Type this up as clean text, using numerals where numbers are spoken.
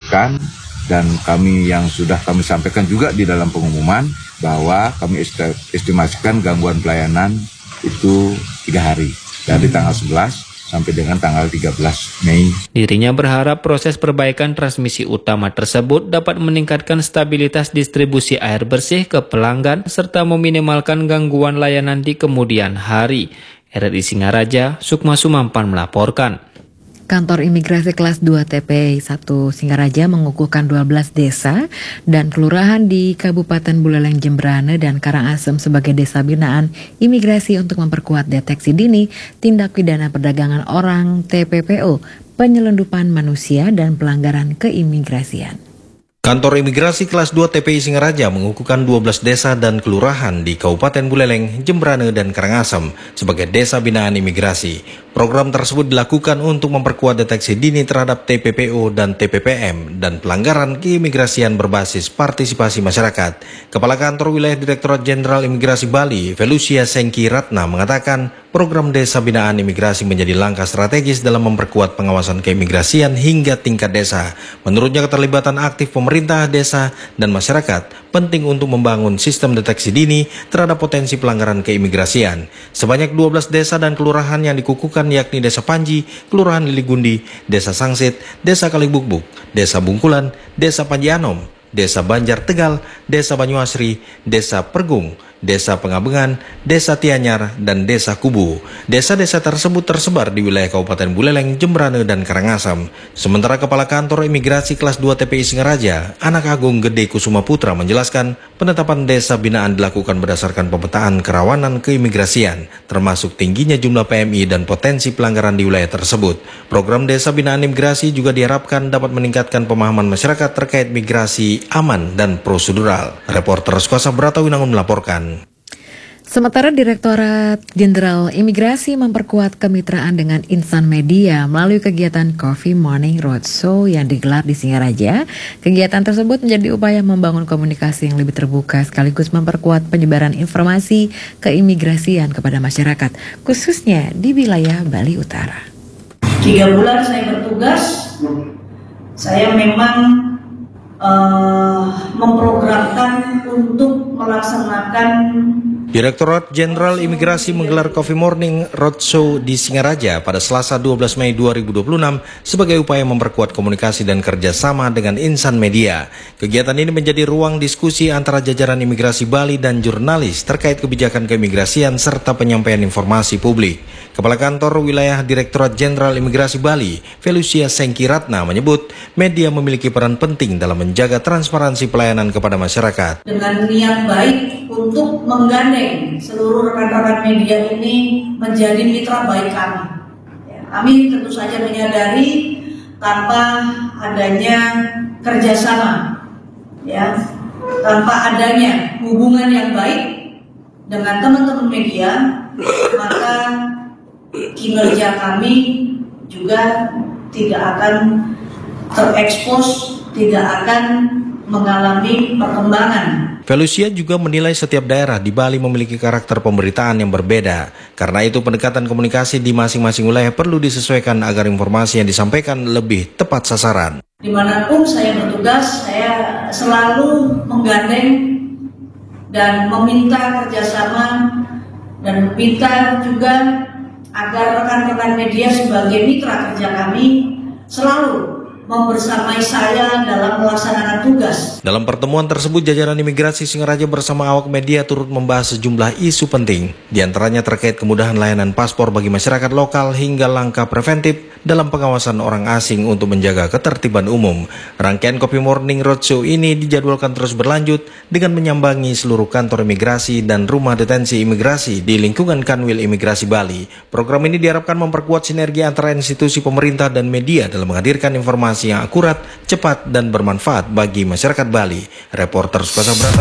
sampaikan dan yang sudah kami sampaikan juga di dalam pengumuman bahwa kami estimasikan gangguan pelayanan itu 3 hari dari tanggal 11 sampai dengan tanggal 13 Mei. Dirinya berharap proses perbaikan transmisi utama tersebut dapat meningkatkan stabilitas distribusi air bersih ke pelanggan serta meminimalkan gangguan layanan di kemudian hari. RRI Singaraja, Sukma Sumampan melaporkan. Kantor Imigrasi Kelas 2 TPI 1 Singaraja mengukuhkan 12 desa dan kelurahan di Kabupaten Buleleng, Jembrane, dan Karangasem sebagai desa binaan imigrasi untuk memperkuat deteksi dini tindak pidana perdagangan orang TPPO, penyelundupan manusia, dan pelanggaran keimigrasian. Kantor Imigrasi Kelas 2 TPI Singaraja mengukuhkan 12 desa dan kelurahan di Kabupaten Buleleng, Jembrane, dan Karangasem sebagai desa binaan imigrasi. Program tersebut dilakukan untuk memperkuat deteksi dini terhadap TPPO dan TPPM dan pelanggaran keimigrasian berbasis partisipasi masyarakat. Kepala Kantor Wilayah Direktorat Jenderal Imigrasi Bali, Felucia Sengki Ratna, mengatakan program desa binaan imigrasi menjadi langkah strategis dalam memperkuat pengawasan keimigrasian hingga tingkat desa. Menurutnya, keterlibatan aktif pemerintah, desa, dan masyarakat penting untuk membangun sistem deteksi dini terhadap potensi pelanggaran keimigrasian. Sebanyak 12 desa dan kelurahan yang dikukuhkan yakni Desa Panji, Kelurahan Liligundi, Desa Sangsit, Desa Kalibukbuk, Desa Bungkulan, Desa Panji Anom, Desa Banjar Tegal, Desa Banyuasri, Desa Pergung, Desa Pengabengan, Desa Tianyar, dan Desa Kubu. Desa-desa tersebut tersebar di wilayah Kabupaten Buleleng, Jembrane, dan Karangasem. Sementara Kepala Kantor Imigrasi Kelas 2 TPI Singaraja, Anak Agung Gede Kusuma Putra, menjelaskan penetapan desa binaan dilakukan berdasarkan pemetaan kerawanan keimigrasian, termasuk tingginya jumlah PMI dan potensi pelanggaran di wilayah tersebut. Program desa binaan imigrasi juga diharapkan dapat meningkatkan pemahaman masyarakat terkait migrasi aman dan prosedural. Reporter Skuasa Brata Winangun melaporkan. Sementara Direktorat Jenderal Imigrasi memperkuat kemitraan dengan insan media melalui kegiatan Coffee Morning Roadshow yang digelar di Singaraja. Kegiatan tersebut menjadi upaya membangun komunikasi yang lebih terbuka sekaligus memperkuat penyebaran informasi keimigrasian kepada masyarakat, khususnya di wilayah Bali Utara. 3 bulan saya bertugas, saya memang memprogramkan untuk melaksanakan. Direktorat Jenderal Imigrasi menggelar Coffee Morning Roadshow di Singaraja pada Selasa 12 Mei 2026 sebagai upaya memperkuat komunikasi dan kerjasama dengan insan media. Kegiatan ini menjadi ruang diskusi antara jajaran imigrasi Bali dan jurnalis terkait kebijakan keimigrasian serta penyampaian informasi publik. Kepala Kantor Wilayah Direktorat Jenderal Imigrasi Bali, Felucia Sengki Ratna, menyebut media memiliki peran penting dalam menjaga transparansi pelayanan kepada masyarakat. Dengan niat baik untuk menggandeng seluruh rekan-rekan media ini menjadi mitra baik kami. Kami tentu saja menyadari tanpa adanya kerjasama, tanpa adanya hubungan yang baik dengan teman-teman media, maka kinerja kami juga tidak akan terekspos, tidak akan mengalami perkembangan. Felucia juga menilai setiap daerah di Bali memiliki karakter pemberitaan yang berbeda. Karena itu pendekatan komunikasi di masing-masing wilayah perlu disesuaikan agar informasi yang disampaikan lebih tepat sasaran. Dimanapun saya bertugas, saya selalu menggandeng dan meminta kerjasama dan meminta juga agar rekan-rekan media sebagai mitra kerja kami selalu membersamai saya dalam melaksanakan tugas. Dalam pertemuan tersebut, jajaran imigrasi Singaraja bersama awak media turut membahas sejumlah isu penting, diantaranya terkait kemudahan layanan paspor bagi masyarakat lokal hingga langkah preventif dalam pengawasan orang asing untuk menjaga ketertiban umum. Rangkaian Coffee Morning Roadshow ini dijadwalkan terus berlanjut dengan menyambangi seluruh kantor imigrasi dan rumah detensi imigrasi di lingkungan Kanwil Imigrasi Bali. Program ini diharapkan memperkuat sinergi antara institusi pemerintah dan media dalam menghadirkan informasi yang akurat, cepat, dan bermanfaat bagi masyarakat Bali. Reporter Skuasa Brata